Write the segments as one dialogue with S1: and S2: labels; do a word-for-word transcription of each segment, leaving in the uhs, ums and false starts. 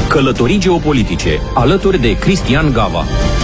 S1: Călătorii geopolitice, alături de Cristian Gava.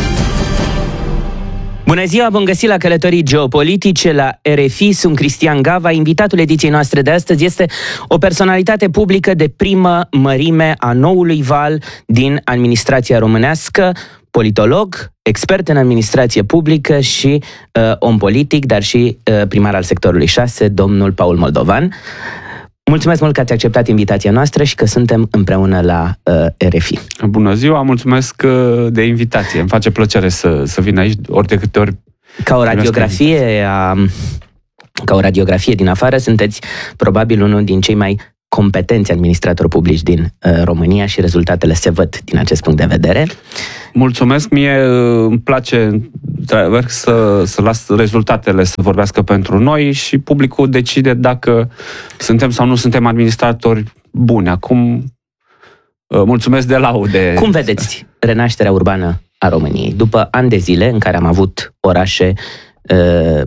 S2: Bună ziua, bun găsit la Călătorii geopolitice la R F I. Sunt Cristian Gava. Invitatul ediției noastre de astăzi este o personalitate publică de primă mărime a noului val din administrația românească, politolog, expert în administrație publică și uh, om politic, dar și uh, primar al sectorului șase, domnul Paul Moldovan. Mulțumesc mult că ați acceptat invitația noastră și că suntem împreună la uh, R F I.
S3: Bună ziua, mulțumesc de invitație. Îmi face plăcere să, să vin aici ori de câte ori.
S2: Ca o radiografie, a, ca o radiografie din afară, sunteți probabil unul din cei mai competenți administratori publici din uh, România și rezultatele se văd din acest punct de vedere.
S3: Mulțumesc, mie îmi place să, să las rezultatele să vorbească pentru noi și publicul decide dacă suntem sau nu suntem administratori buni. Acum, mulțumesc de laude.
S2: Cum vedeți renașterea urbană a României? După ani de zile în care am avut orașe uh,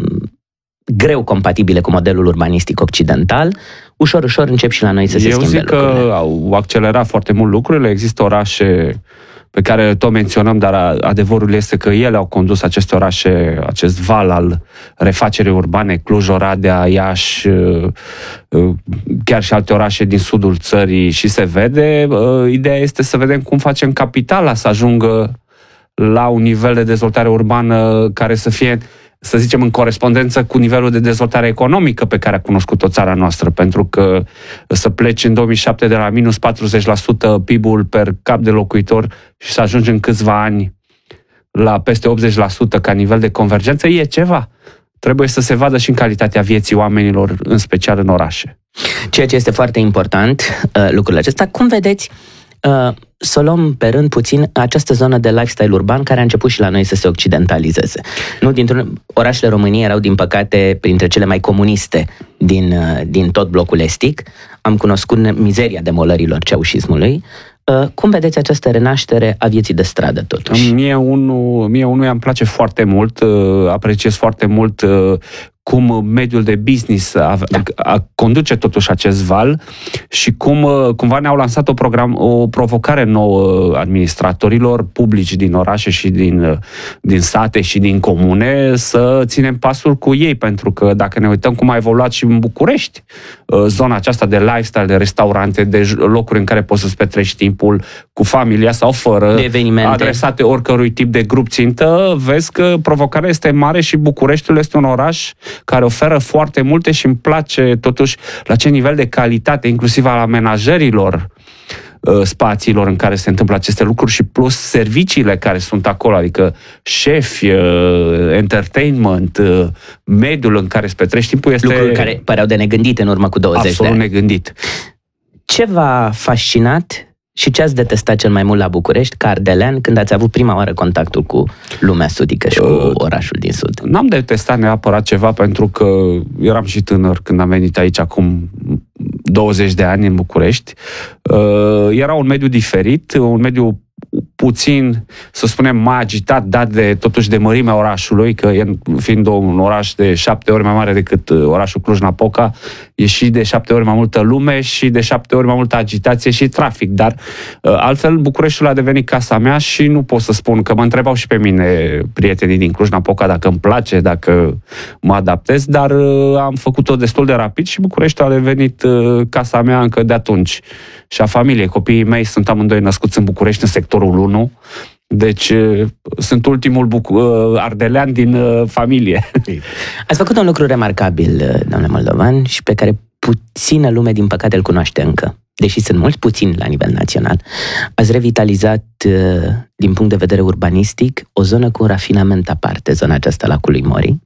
S2: greu compatibile cu modelul urbanistic occidental, ușor, ușor încep și la noi să se
S3: Eu
S2: schimbe
S3: zic
S2: lucrurile.
S3: că au accelerat foarte mult lucrurile. Există orașe pe care tot menționăm, dar adevărul este că ele au condus aceste orașe, acest val al refacerii urbane, Cluj, Oradea, Iași, chiar și alte orașe din sudul țării și se vede. Ideea este să vedem cum facem capitala să ajungă la un nivel de dezvoltare urbană care să fie, să zicem, în corespondență cu nivelul de dezvoltare economică pe care a cunoscut-o țara noastră, pentru că să pleci în două mii șapte de la minus patruzeci la sută P I B-ul per cap de locuitor și să ajungi în câțiva ani la peste optzeci la sută ca nivel de convergență, e ceva. Trebuie să se vadă și în calitatea vieții oamenilor, în special în orașe.
S2: Ceea ce este foarte important, lucrurile acestea. Cum vedeți, să luăm pe rând puțin această zonă de lifestyle urban care a început și la noi să se occidentalizeze. Nu, dintr-un, orașele României erau, din păcate, printre cele mai comuniste din, din tot blocul estic. Am cunoscut mizeria demolărilor ceaușismului. Cum vedeți această renaștere a vieții de stradă, totuși?
S3: Mie unul, mie unuia îmi place foarte mult, apreciez foarte mult cum mediul de business a, da. a, a conduce totuși acest val și cum cumva ne-au lansat o, program, o provocare nouă administratorilor publici din orașe și din, din sate și din comune să ținem pasul cu ei, pentru că dacă ne uităm cum a evoluat și în București zona aceasta de lifestyle, de restaurante, de locuri în care poți să-ți petreci timpul cu familia sau fără,
S2: de evenimente
S3: adresate oricărui tip de grup țintă, vezi că provocarea este mare și Bucureștiul este un oraș care oferă foarte multe și îmi place totuși la ce nivel de calitate, inclusiv al amenajărilor spațiilor în care se întâmplă aceste lucruri și plus serviciile care sunt acolo, adică șefi, entertainment, mediul în care îți petrești timpul este...
S2: Lucruri care păreau de negândit în urmă cu douăzeci
S3: absolut
S2: de ani.
S3: negândit.
S2: Ce v-a fascinat și ce ați detestat cel mai mult la București, ca ardelean, când ați avut prima oară contactul cu lumea sudică și cu uh, orașul din sud?
S3: N-am detestat neapărat ceva, pentru că eram și tânăr când am venit aici acum douăzeci de ani în București. Uh, era un mediu diferit, un mediu puțin, să spunem, mai agitat, dat de, totuși, de mărimea orașului, că fiind un oraș de șapte ori mai mare decât orașul Cluj-Napoca, e și de șapte ori mai multă lume și de șapte ori mai multă agitație și trafic, dar altfel Bucureștiul a devenit casa mea și nu pot să spun, că mă întrebau și pe mine prietenii din Cluj-Napoca dacă îmi place, dacă mă adaptez, dar am făcut-o destul de rapid și Bucureștiul a devenit casa mea încă de atunci. Și a familiei. Copiii mei sunt amândoi născuți în București, în sectorul unu, deci sunt ultimul bucu- ardelean din familie.
S2: Ați făcut un lucru remarcabil, domnule Moldovan, și pe care puțină lume, din păcate, îl cunoaște încă, deși sunt mulți puțini la nivel național. Ați revitalizat, din punct de vedere urbanistic, o zonă cu un rafinament aparte, zona aceasta Lacului Morii.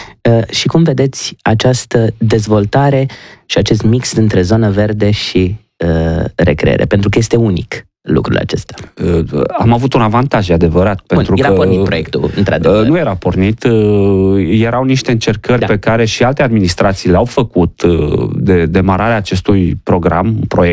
S2: Și cum vedeți această dezvoltare și acest mix între zonă verde și recreere, pentru că este unic lucrul acesta.
S3: Am avut un avantaj, adevărat.
S2: Bun,
S3: pentru
S2: era
S3: că
S2: pornit proiectul, într-adevăr.
S3: Nu era pornit, erau niște încercări da. pe care și alte administrații le-au făcut de demararea acestui program, proiect,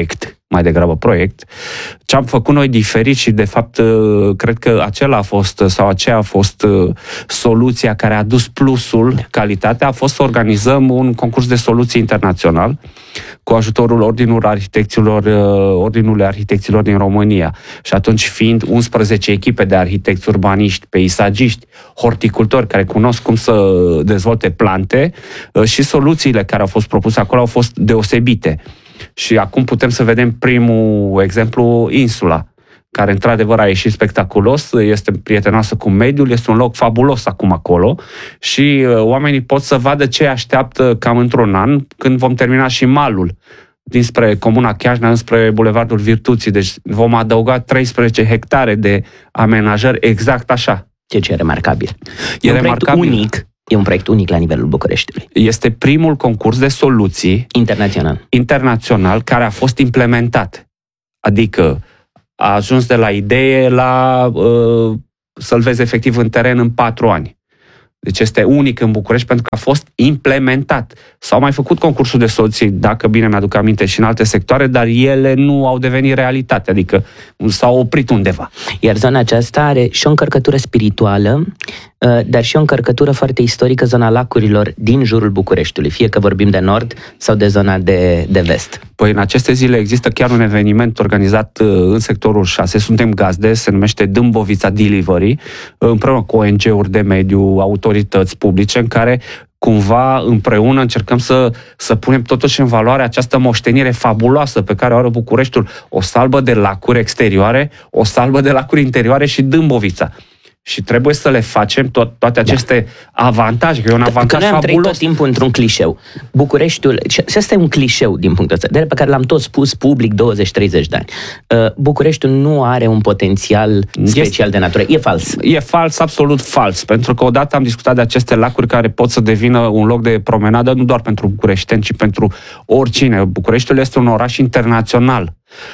S3: mai degrabă proiect. Ce am făcut noi diferit și de fapt cred că acela a fost sau aceea a fost soluția care a dus plusul, calitatea, a fost să organizăm un concurs de soluții internațional cu ajutorul Ordinului Arhitecților, Ordinului Arhitecților din România. Și atunci fiind unsprezece echipe de arhitecți, urbaniști, peisagiști, horticultori care cunosc cum să dezvolte plante și soluțiile care au fost propuse acolo au fost deosebite. Și acum putem să vedem primul exemplu, insula, care într-adevăr a ieșit spectaculos, este prietenoasă cu mediul, este un loc fabulos acum acolo și uh, oamenii pot să vadă ce așteaptă cam într-un an, când vom termina și malul dinspre Comuna Chiajna, înspre Bulevardul Virtuții. Deci vom adăuga treisprezece hectare de amenajări exact așa.
S2: Ce ce e remarcabil.
S3: E,
S2: e un
S3: remarcabil.
S2: proiect unic. E un proiect unic la nivelul Bucureștiului.
S3: Este primul concurs de soluții
S2: internațional,
S3: internațional care a fost implementat. Adică a ajuns de la idee la uh, să-l vezi efectiv în teren în patru ani. Deci este unic în București pentru că a fost implementat. S-au mai făcut concursuri de soluții, dacă bine mi-aduc aminte, și în alte sectoare, dar ele nu au devenit realitate, adică s-au oprit undeva.
S2: Iar zona aceasta are și o încărcătură spirituală, dar și o încărcătură foarte istorică, zona lacurilor din jurul Bucureștiului, fie că vorbim de nord sau de zona de, de vest.
S3: Păi în aceste zile există chiar un eveniment organizat în sectorul șase, suntem gazde, se numește Dâmbovița Delivery, împreună cu O N G-uri de mediu, autorități publice, în care cumva împreună încercăm să, să punem totuși în valoare această moștenire fabuloasă pe care o are Bucureștiul, o salbă de lacuri exterioare, o salbă de lacuri interioare și Dâmbovița. Și trebuie să le facem tot, toate aceste da. avantaje, că e un avantaj
S2: că noi am
S3: fabulos.
S2: trăit tot timpul într-un clișeu. Bucureștiul, și asta e un clișeu din punctul ăsta, de pe care l-am tot spus public douăzeci treizeci de ani. Bucureștiul nu are un potențial special este, de natură. E fals.
S3: E fals, absolut fals, pentru că odată am discutat de aceste lacuri care pot să devină un loc de promenadă nu doar pentru bucureșteni, ci pentru oricine. Bucureștiul este un oraș internațional.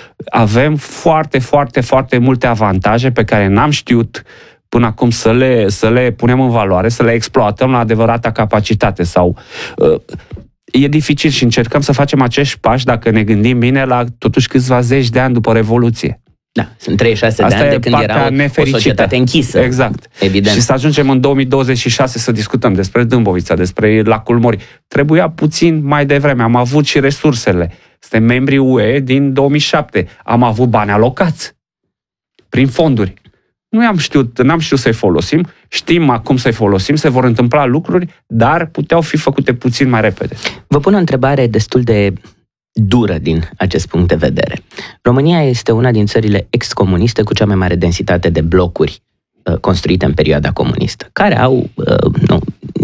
S3: Avem foarte, foarte, foarte multe avantaje pe care n-am știut până acum să le, să le punem în valoare, să le exploatăm la adevărata capacitate. Sau uh, e dificil și încercăm să facem acești pași, dacă ne gândim bine, la totuși câțiva zeci de ani după Revoluție.
S2: Da, sunt treizeci și șase
S3: Asta
S2: de ani de când era o, o societate închisă.
S3: Exact.
S2: Evident.
S3: Și să ajungem în două mii douăzeci și șase să discutăm despre Dâmbovița, despre Lacul Mori. Trebuia puțin mai devreme. Am avut și resursele. Suntem membri U E din două mii șapte. Am avut bani alocați prin fonduri. Nu am știut, n-am știut să-i folosim, știm acum să-i folosim, se vor întâmpla lucruri, dar puteau fi făcute puțin mai repede.
S2: Vă pun o întrebare destul de dură din acest punct de vedere. România este una din țările ex-comuniste cu cea mai mare densitate de blocuri uh, construite în perioada comunistă, care au uh, nu,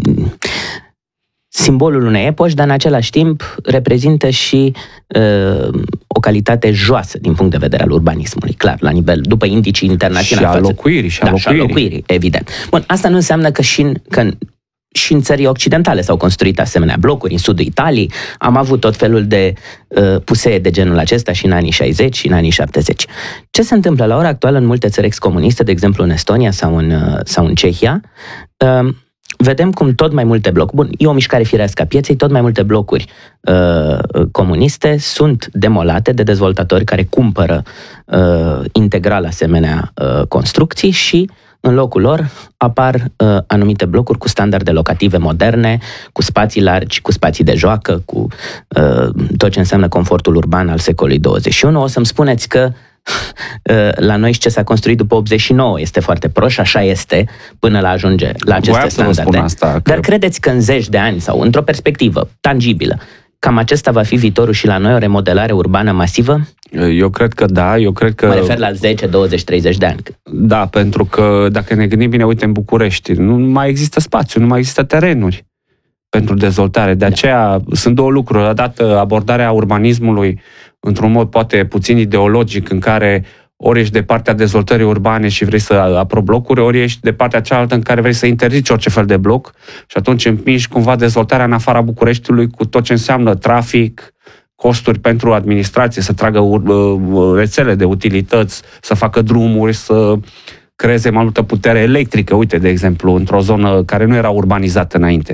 S2: simbolul unei epoci, dar în același timp reprezintă și uh, o calitate joasă din punct de vedere al urbanismului, clar, la nivel, după indicii internaționale.
S3: Și a locuirii, și a
S2: da,
S3: locuirii.
S2: Și a locuirii, evident. Bun, asta nu înseamnă că și în, că în, și în țării occidentale s-au construit asemenea blocuri, în sudul Italiei, am avut tot felul de uh, pusee de genul acesta și în anii șaizeci și în anii șaptezeci. Ce se întâmplă la ora actuală în multe țări excomuniste, de exemplu în Estonia sau în, uh, sau în Cehia? Uh, Vedem cum tot mai multe blocuri, bun, e o mișcare firească a pieței, tot mai multe blocuri uh, comuniste sunt demolate de dezvoltatori care cumpără uh, integral asemenea uh, construcții și în locul lor apar uh, anumite blocuri cu standarde locative moderne, cu spații largi, cu spații de joacă, cu uh, tot ce înseamnă confortul urban al secolului douăzeci și unu. O să-mi spuneți că la noi și ce s-a construit după optzeci și nouă este foarte prost și așa este până la ajunge la aceste standarde. Asta, că... Dar credeți că în zeci de ani sau într-o perspectivă tangibilă, cam acesta va fi viitorul și la noi, o remodelare urbană masivă?
S3: Eu cred că da, eu cred că...
S2: Mă refer la zece, douăzeci, treizeci de ani.
S3: Da, pentru că dacă ne gândim bine, uite, în București, nu mai există spațiu, nu mai există terenuri pentru dezvoltare. De aceea da. Sunt două lucruri. Odată abordarea urbanismului într-un mod poate puțin ideologic, în care ori ești de partea dezvoltării urbane și vrei să aprobi blocuri, ori ești de partea cealaltă în care vrei să interzici orice fel de bloc și atunci împingi cumva dezvoltarea în afara Bucureștiului cu tot ce înseamnă trafic, costuri pentru administrație, să tragă rețele de utilități, să facă drumuri, să creeze mai multă putere electrică, uite, de exemplu, într-o zonă care nu era urbanizată înainte.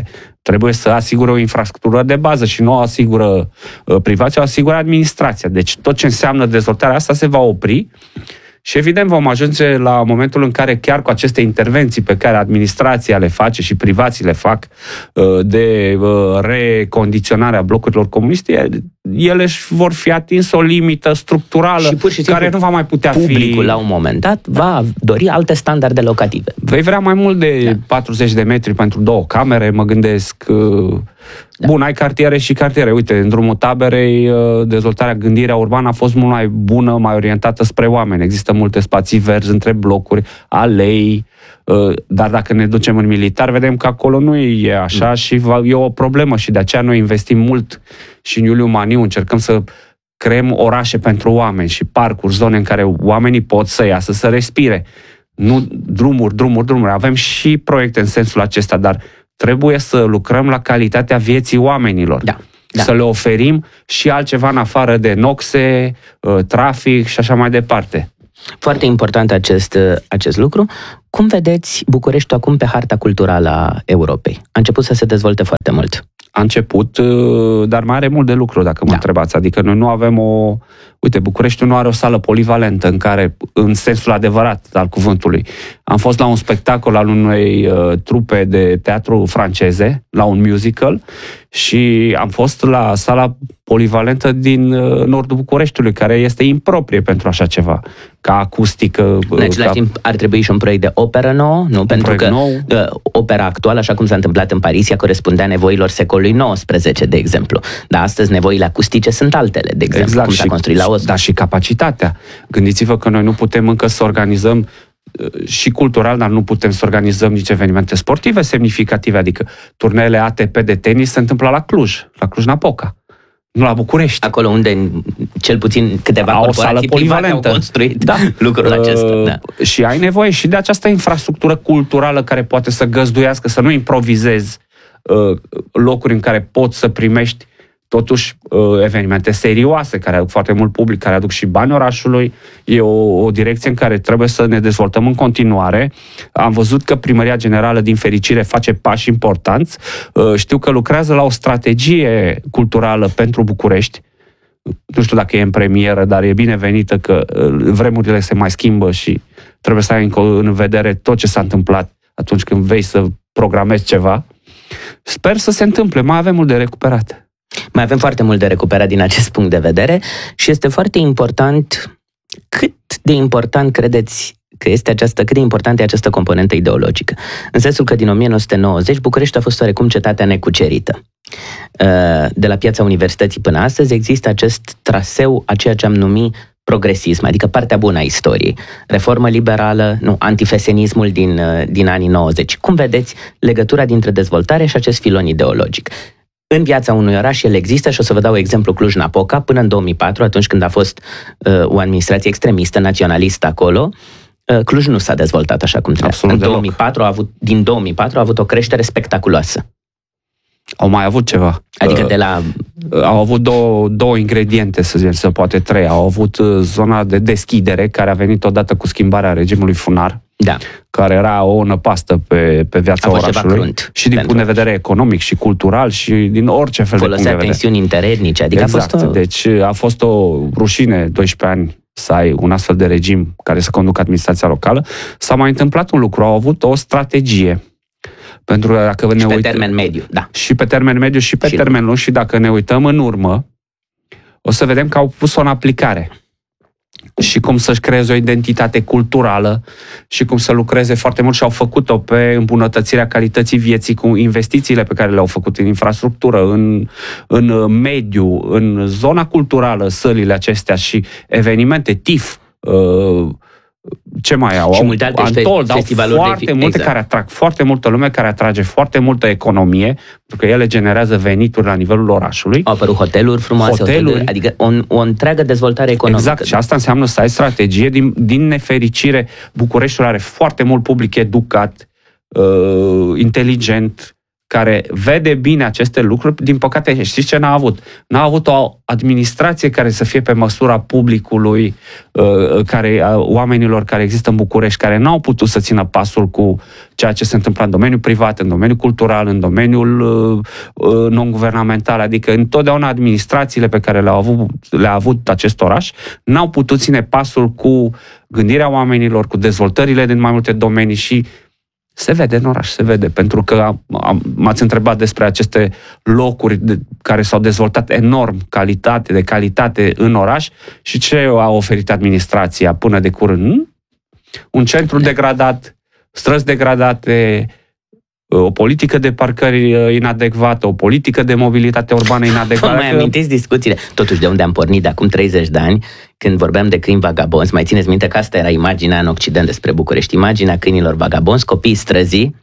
S3: trebuie să asigure o infrastructură de bază și nu o asigură uh, privația, o asigură administrația. Deci tot ce înseamnă dezvoltarea asta se va opri și evident vom ajunge la momentul în care chiar cu aceste intervenții pe care administrația le face și privații le fac uh, de uh, recondiționarea blocurilor comuniste, ele își vor fi atins o limită structurală
S2: și pur și
S3: care nu va mai putea
S2: publicul,
S3: fi...
S2: Publicul la un moment dat va dori alte standarde locative.
S3: Vei vrea mai mult de da. patruzeci de metri pentru două camere, mă gândesc... Uh, Da. Bun, ai cartiere și cartiere. Uite, în drumul Taberei, dezvoltarea, gândirea urbană a fost mult mai bună, mai orientată spre oameni. Există multe spații verzi între blocuri, alei, dar dacă ne ducem în militar, vedem că acolo nu e așa și e o problemă și de aceea noi investim mult și în Iuliu Maniu încercăm să creăm orașe pentru oameni și parcuri, zone în care oamenii pot să iasă, să respire. Nu drumuri, drumuri, drumuri. Avem și proiecte în sensul acesta, dar trebuie să lucrăm la calitatea vieții oamenilor.
S2: Da, da.
S3: Să le oferim și altceva în afară de noxe, trafic și așa mai departe.
S2: Foarte important acest, acest lucru. Cum vedeți Bucureștiul acum pe harta culturală a Europei? A început să se dezvolte foarte mult.
S3: A început, dar mai are mult de lucru, dacă mă da. întrebați. Adică noi nu avem o... Uite, Bucureștiul nu are o sală polivalentă în care, în sensul adevărat al cuvântului. Am fost la un spectacol al unei uh, trupe de teatru franceze, la un musical, și am fost la sala polivalentă din uh, nordul Bucureștiului, care este improprie pentru așa ceva, ca acustică.
S2: În același
S3: ca...
S2: timp ar trebui și un proiect de operă nouă, nu?
S3: Un
S2: Pentru că
S3: nou.
S2: Uh, opera actuală, așa cum s-a întâmplat în Paris, ea corespundea nevoilor secolului nouăsprezece, de exemplu. Dar astăzi nevoile acustice sunt altele, de exemplu,
S3: exact,
S2: cum s-a
S3: și,
S2: construit la Oslo.
S3: Dar și capacitatea. Gândiți-vă că noi nu putem încă să organizăm și cultural, dar nu putem să organizăm nici evenimente sportive semnificative, adică turneele A T P de tenis se întâmplă la Cluj, la Cluj-Napoca, nu la București.
S2: Acolo unde cel puțin câteva
S3: au
S2: corporații private au construit da. lucrul acesta.
S3: Uh,
S2: da.
S3: Și ai nevoie și de această infrastructură culturală care poate să găzduiască, să nu improvizezi uh, locuri în care poți să primești totuși evenimente serioase, care aduc foarte mult public, care aduc și bani orașului. E o, o direcție în care trebuie să ne dezvoltăm în continuare. Am văzut că Primăria Generală, din fericire, face pași importanți. Știu că lucrează la o strategie culturală pentru București. Nu știu dacă e în premieră, dar e binevenită că vremurile se mai schimbă și trebuie să ai în vedere tot ce s-a întâmplat atunci când vei să programezi ceva. Sper să se întâmple. Mai avem mult de recuperat.
S2: Mai avem foarte mult de recuperat din acest punct de vedere și este foarte important. Cât de important credeți că este această, cât de importantă e această componentă ideologică? În sensul că din o mie nouă sute nouăzeci București a fost oarecum cetatea necucerită. De la Piața Universității până astăzi există acest traseu a ceea ce am numit progresism, adică partea bună a istoriei. Reformă liberală, nu, antifesenismul din, din anii nouăzeci. Cum vedeți legătura dintre dezvoltare și acest filon ideologic? În viața unui oraș el există și o să vă dau exemplu Cluj-Napoca până în două mii patru, atunci când a fost uh, o administrație extremistă, naționalistă acolo, uh, Cluj nu s-a dezvoltat așa cum trebuie. Absolut în două mii patru a avut, din două mii patru a avut o creștere spectaculoasă.
S3: Au mai avut ceva.
S2: Adică de la...
S3: Au avut două, două ingrediente, să zicem, să poate trei. Au avut zona de deschidere, care a venit odată cu schimbarea regimului funar,
S2: da. care
S3: era o năpastă pe, pe viața orașului. Și din punct de vedere economic și cultural și din orice fel
S2: Folosea
S3: de punct de vedere.
S2: tensiuni interetnice. Adică
S3: exact.
S2: A fost o...
S3: Deci a fost o rușine, doisprezece ani, să ai un astfel de regim care să conducă administrația locală. S-a mai întâmplat un lucru. Au avut o strategie. Pentru că dacă
S2: și
S3: ne
S2: pe
S3: uităm,
S2: termen mediu, da.
S3: Și pe termen mediu și pe și termen lung. Și dacă ne uităm în urmă, o să vedem că au pus-o în aplicare. Și cum să-și creeze o identitate culturală și cum să lucreze foarte mult și au făcut-o pe îmbunătățirea calității vieții cu investițiile pe care le-au făcut în infrastructură, în, în mediu, în zona culturală, sălile acestea și evenimente, T I F, uh, ce mai au?
S2: Și multe alte
S3: Antol,
S2: festivaluri
S3: foarte
S2: de...
S3: multe
S2: exact.
S3: care atrag foarte multă lume, care atrage foarte multă economie, pentru că ele generează venituri la nivelul orașului.
S2: Au apărut hoteluri frumoase,
S3: hoteluri,
S2: hoteluri adică o, o întreagă dezvoltare economică.
S3: Exact, și asta înseamnă să ai strategie. Din, din nefericire, Bucureștiul are foarte mult public educat, uh, inteligent, care vede bine aceste lucruri, din păcate, știți ce n-a avut? N-a avut o administrație care să fie pe măsura publicului, care, oamenilor care există în București, care n-au putut să țină pasul cu ceea ce se întâmplă în domeniul privat, în domeniul cultural, în domeniul non-guvernamental, adică întotdeauna administrațiile pe care le-au avut, le-a avut acest oraș n-au putut ține pasul cu gândirea oamenilor, cu dezvoltările din mai multe domenii și se vede în oraș, se vede, pentru că am, am, m-ați întrebat despre aceste locuri de, care s-au dezvoltat enorm, calitate, de calitate în oraș și ce a oferit administrația până de curând? Un centru degradat, străzi degradate, o politică de parcări inadecvată, o politică de mobilitate urbană inadecvată.
S2: Mai amintiți discuțiile? Totuși, de unde am pornit de acum treizeci de ani, când vorbeam de câini vagabonzi, mai țineți minte că asta era imaginea în Occident despre București, imaginea câinilor vagabonzi, copiii străzii,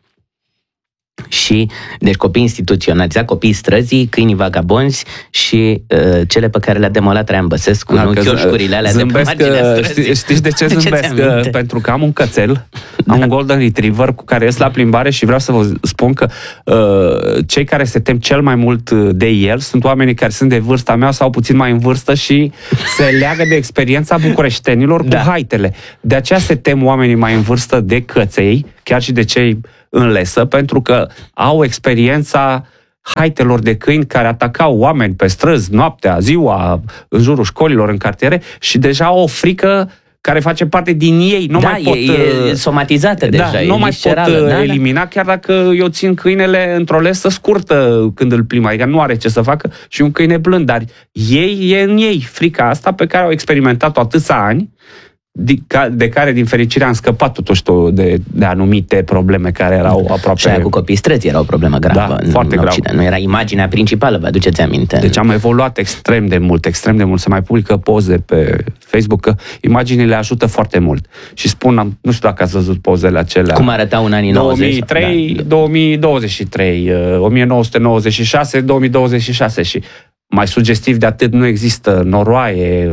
S2: și, deci copii instituționalizați, copiii străzii, câinii vagabonzi și uh, cele pe care le-a demolat Traian Băsescu, nu chioșcurile alea de pe marginea străzii.
S3: Știți de ce zâmbesc? Ce pentru că am un cățel, da. am un golden retriever cu care ies la plimbare și vreau să vă spun că uh, cei care se tem cel mai mult de el sunt oamenii care sunt de vârsta mea sau puțin mai în vârstă și se leagă de experiența bucureștenilor da. cu haitele. De aceea se tem oamenii mai în vârstă de căței, chiar și de cei în lesă, pentru că au experiența haitelor de câini care atacau oameni pe străzi, noaptea, ziua, în jurul școlilor, în cartiere și deja au o frică care face parte din ei. Nu
S2: da,
S3: mai pot,
S2: e, e somatizată
S3: da,
S2: deja.
S3: Nu mai pot da, elimina, da. chiar dacă eu țin câinele într-o lesă scurtă când îl plimb, adică nu are ce să facă și un câine blând, dar ei, e în ei frica asta pe care au experimentat-o atâția ani, de care, din fericire, am scăpat totuși de, de anumite probleme care erau aproape...
S2: Și aia cu copii străzi era o problemă gravă
S3: da,
S2: în,
S3: foarte
S2: în
S3: grav.
S2: Occident. Nu era imaginea principală, vă aduceți aminte?
S3: Deci am evoluat extrem de mult, extrem de mult. Se mai publică poze pe Facebook, că imaginile ajută foarte mult. Și spun, nu știu dacă ați văzut pozele acelea.
S2: Cum arătau în anii nouăzeci?
S3: două mii trei, da. două mii douăzeci și trei, o mie nouă sute nouăzeci și șase, două mii douăzeci și șase și mai sugestiv de atât nu există noroaie,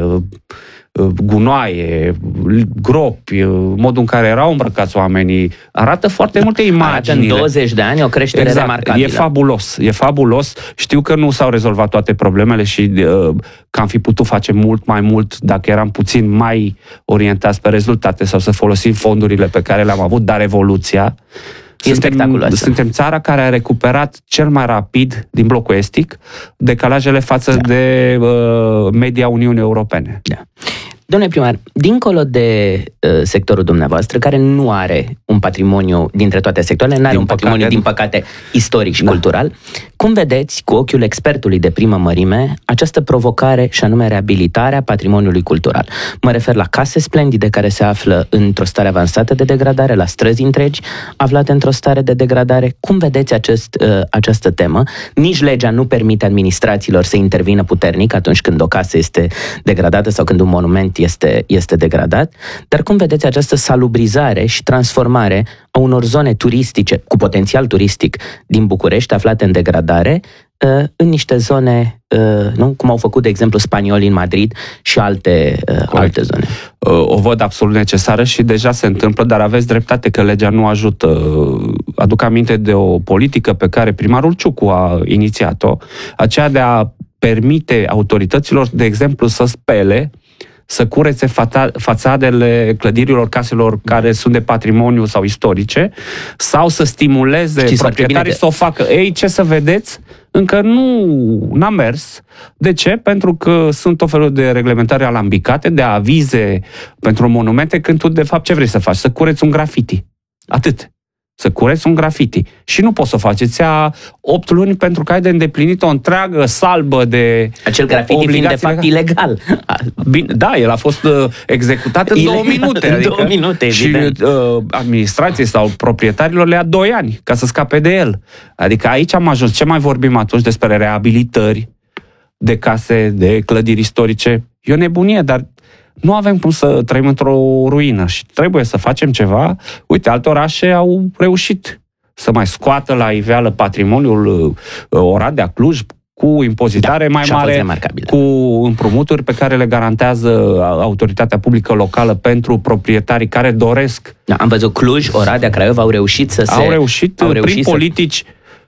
S3: gunoaie, gropi, modul în care erau îmbrăcați oamenii, arată foarte multe imagini.
S2: Arată în douăzeci de ani o creștere
S3: exact.
S2: remarcabilă.
S3: E fabulos, e fabulos. Știu că nu s-au rezolvat toate problemele și uh, că am fi putut face mult mai mult dacă eram puțin mai orientați pe rezultate sau să folosim fondurile pe care le-am avut, dar evoluția
S2: E spectaculoasă.
S3: Suntem țara care a recuperat cel mai rapid din blocul estic decalajele față da. de uh, media Uniunii Europene.
S2: Da. Domnule primar, dincolo de uh, sectorul dumneavoastră, care nu are un patrimoniu, dintre toate sectoarele, nu are un patrimoniu, păcate, din păcate, istoric și da. cultural, cum vedeți, cu ochiul expertului de primă mărime, această provocare și anume reabilitarea patrimoniului cultural? Mă refer la case splendide care se află într-o stare avansată de degradare, la străzi întregi aflate într-o stare de degradare. Cum vedeți acest, uh, această temă? Nici legea nu permite administrațiilor să intervină puternic atunci când o casă este degradată sau când un monument Este, este degradat, dar cum vedeți această salubrizare și transformare a unor zone turistice, cu potențial turistic din București, aflate în degradare, în niște zone, nu? Cum au făcut, de exemplu, spaniolii în Madrid și alte, alte zone?
S3: O văd absolut necesară și deja se întâmplă, dar aveți dreptate că legea nu ajută. Aduc aminte de o politică pe care primarul Ciucu a inițiat-o, aceea de a permite autorităților, de exemplu, să spele, să curețe fata- fațadele clădirilor, caselor care sunt de patrimoniu sau istorice, sau să stimuleze Știți proprietarii să o facă. Ei, ce să vedeți? Încă nu n-a mers. De ce? Pentru că sunt o felul de reglementare alambicate, de avize pentru monumente, când tu, de fapt, ce vrei să faci? Să cureți un grafiti. Atât. Să cureți un grafiti. Și nu poți să faci. Îți ia opt luni pentru că ai de îndeplinit o întreagă salbă de
S2: acel grafiti fiind de fapt ilegal.
S3: Bine, da, el a fost uh, executat în ilegal, două minute.
S2: În
S3: adică,
S2: două minute, evident.
S3: Și uh, administrației sau proprietarilor le ia doi ani ca să scape de el. Adică aici am ajuns. Ce mai vorbim atunci despre reabilitări de case, de clădiri istorice? E o nebunie, dar nu avem cum să trăim într-o ruină și trebuie să facem ceva. Uite, alte orașe au reușit să mai scoată la iveală patrimoniul, Oradea, Cluj, cu impozitare da, mai mare, cu împrumuturi pe care le garantează autoritatea publică locală pentru proprietarii care doresc.
S2: Da, am văzut Cluj, Oradea, Craiova au reușit să se...
S3: Au reușit, au reușit prin
S2: să...
S3: politici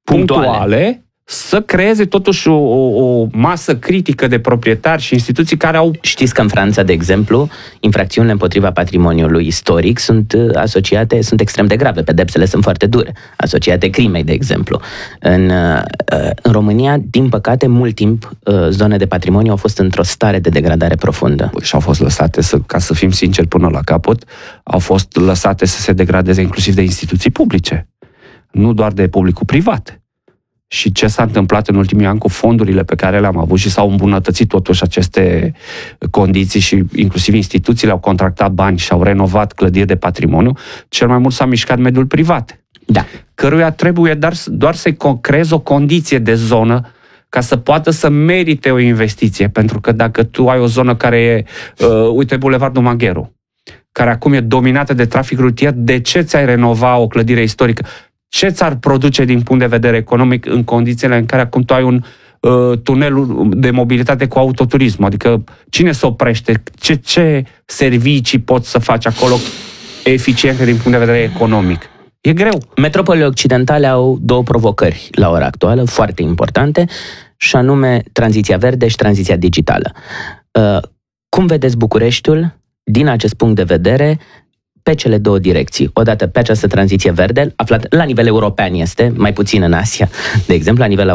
S2: punctuale,
S3: punctuale să creeze totuși o, o, o masă critică de proprietari și instituții care au...
S2: Știți că în Franța, de exemplu, infracțiunile împotriva patrimoniului istoric sunt asociate, sunt extrem de grave, pedepsele sunt foarte dure, asociate crimei, de exemplu. În, în România, din păcate, mult timp, zone de patrimoniu au fost într-o stare de degradare profundă.
S3: Și au fost lăsate, să, ca să fim sinceri până la capăt, au fost lăsate să se degradeze inclusiv de instituții publice, nu doar de publicul privat. Și ce s-a întâmplat în ultimii ani cu fondurile pe care le-am avut și s-au îmbunătățit totuși aceste condiții și inclusiv instituțiile au contractat bani și au renovat clădiri de patrimoniu, cel mai mult s-a mișcat mediul privat.
S2: Da.
S3: Căruia trebuie doar, doar să-i creezi o condiție de zonă ca să poată să merite o investiție. Pentru că dacă tu ai o zonă care e, uh, uite, Bulevardul Magheru, care acum e dominată de trafic rutier, de ce ți-ai renova o clădire istorică? Ce ți-ar produce din punct de vedere economic în condițiile în care acum tu ai un uh, tunel de mobilitate cu autoturism? Adică cine se oprește? Ce, ce servicii poți să faci acolo eficiente din punct de vedere economic? E greu.
S2: Metropolele occidentale au două provocări la ora actuală, foarte importante, și anume tranziția verde și tranziția digitală. Uh, cum vedeți Bucureștiul din acest punct de vedere pe cele două direcții? Odată pe această tranziție verde, aflat la nivel european este, mai puțin în Asia, de exemplu, la nivel